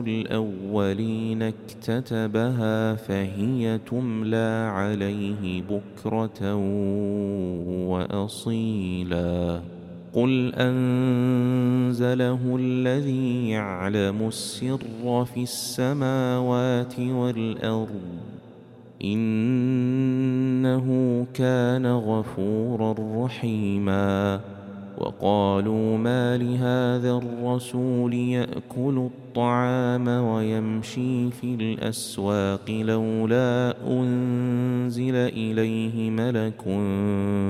الأولين اكتتبها فهي تملى عليه بكرة وأصيلا قل أنزله الذي يعلم السر في السماوات والأرض إنه كان غفورا رحيما وقالوا ما لهذا الرسول يأكل الطعام ويمشي في الأسواق لولا أنزل إليه ملك